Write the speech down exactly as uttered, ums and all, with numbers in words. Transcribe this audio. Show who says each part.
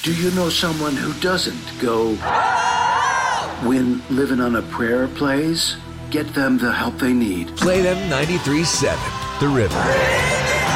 Speaker 1: Do you know someone who doesn't go when Living on a Prayer plays? Get them the help they need.
Speaker 2: Play them ninety-three point seven, The River.